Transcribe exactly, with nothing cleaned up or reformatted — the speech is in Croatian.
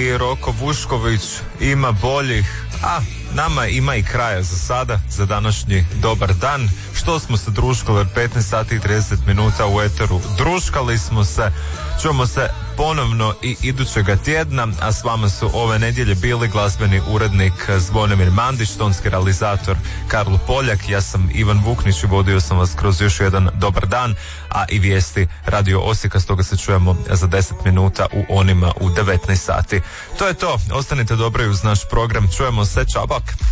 i Roko Vušković ima boljih, a nama ima i kraja za sada, za današnji dobar dan. Što smo se družkali od petnaest sati i trideset minuta u eteru? Družkali smo se, čujemo se ponovno i idućega tjedna, a s vama su ove nedjelje bili glazbeni urednik Zvonimir Mandić, tonski realizator Karlo Poljak, ja sam Ivan Vuknić i vodio sam vas kroz još jedan dobar dan, a i vijesti Radio Osijeka, stoga se čujemo za deset minuta u onima u devetnaest sati. To je to, ostanite dobri uz naš program, čujemo se, čao, bok.